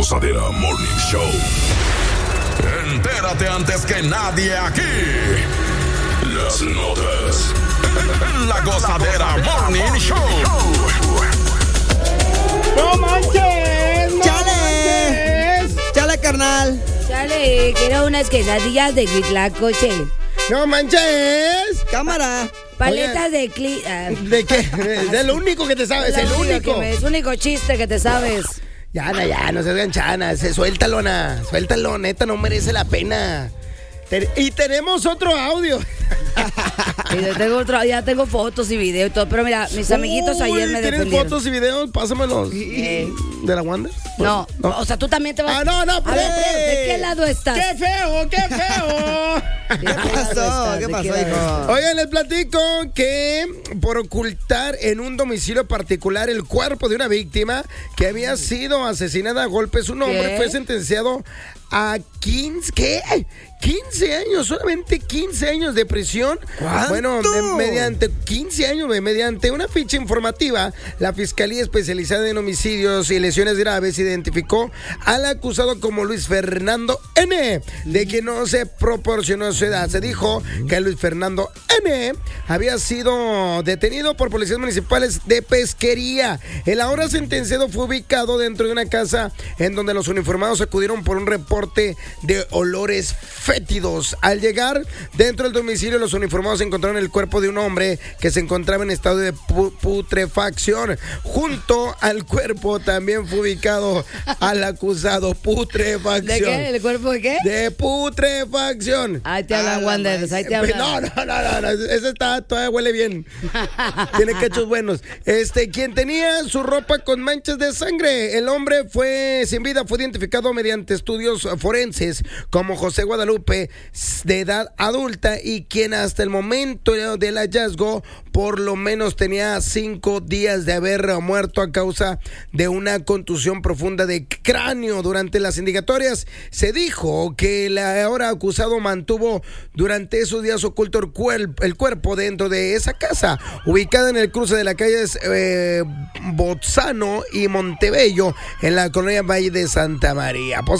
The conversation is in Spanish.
Gozadera Morning Show. Entérate antes que nadie aquí. Las notas. La Gozadera Morning Show. ¡No manches! ¡No manches! ¡Chale, carnal! Chale, quiero unas quesadillas de Huitlacoche. ¡No manches! ¡Cámara! Paletas Oye, ¿de qué? Es el único que te sabes, el único. Es el único chiste que te sabes. Ya, no seas ganchana. Suéltalo, Ana. Suéltalo, neta, no merece la pena. Y tenemos otro audio. Ya tengo fotos y videos y todo. Pero mira, mis amiguitos ayer me defendieron. ¿Tienes fotos y videos? Pásamelos. ¿De la Wonder? No, o sea, tú también te vas. No, A ver, ¿de qué lado estás? ¡Qué feo, qué feo! ¿Qué pasó? ¿Qué pasó, hijo? Oigan, les platico que por ocultar en un domicilio particular el cuerpo de una víctima que había sido asesinada a golpes, un hombre fue sentenciado a 15 años, solamente 15 años de prisión. ¿Cuánto? Bueno, mediante 15 años, mediante una ficha informativa, la Fiscalía Especializada en Homicidios y Lesiones Graves identificó al acusado como Luis Fernando N., de quien no se proporcionó su edad. Se dijo que Luis Fernando N. había sido detenido por policías municipales de Pesquería. El ahora sentenciado fue ubicado dentro de una casa en donde los uniformados acudieron por un reporte de olores fétidos. Al llegar dentro del domicilio, los uniformados encontraron el cuerpo de un hombre que se encontraba en estado de putrefacción. Junto al cuerpo también fue ubicado al acusado. Putrefacción. ¿De qué? ¿El cuerpo de qué? De putrefacción. Ahí te hablan, Wanderers, ahí te hablan. No, ese todavía huele bien. Tiene cachos buenos. Quien tenía su ropa con manchas de sangre. El hombre fue sin vida, fue identificado mediante estudios forenses como José Guadalupe, de edad adulta, y quien hasta el momento del hallazgo por lo menos tenía 5 días de haber muerto a causa de una contusión profunda de cráneo. Durante las indagatorias se dijo que el ahora acusado mantuvo durante esos días oculto el cuerpo dentro de esa casa, ubicada en el cruce de las calles Botzano y Montebello, en la colonia Valle de Santa María.